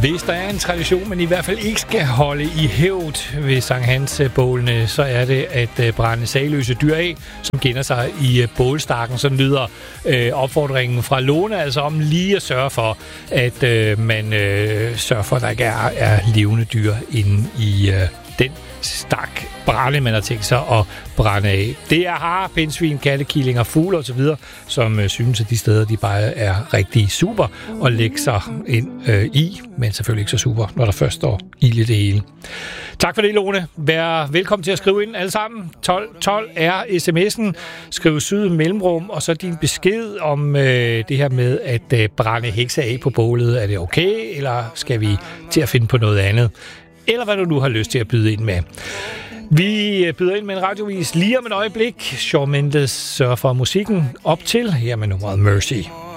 Hvis der er en tradition, man i hvert fald ikke skal holde i hævd ved Sankt Hans bålene, så er det at brænde sagløse dyr af, som gender sig i bålstakken. Sådan lyder opfordringen fra Lone, altså om lige at sørge for, at man sørger for, at der ikke er levende dyr inde i den stak brænde, man har tænkt sig at brænde af. Det er hare, pindsvin, kattekillinger, fugle og så videre, som synes, at de steder, de bare er rigtig super at lægge sig ind i, men selvfølgelig ikke så super, når der først står ild i det hele. Tak for det, Lone. Vær velkommen til at skrive ind alle sammen. 1212 er sms'en. Skriv syd mellemrum, og så din besked om det her med at brænde hekse af på bålet. Er det okay, eller skal vi til at finde på noget andet? Eller hvad du nu har lyst til at byde ind med. Vi byder ind med en radiovis lige om et øjeblik. Shawn Mendes sørger for musikken op til her med nummeret Mercy.